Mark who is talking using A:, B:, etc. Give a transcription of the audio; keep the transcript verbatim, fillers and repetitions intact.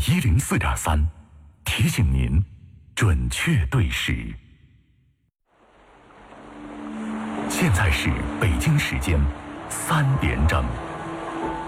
A: 一零四点三，提醒您准确对时。现在是北京时间三点整。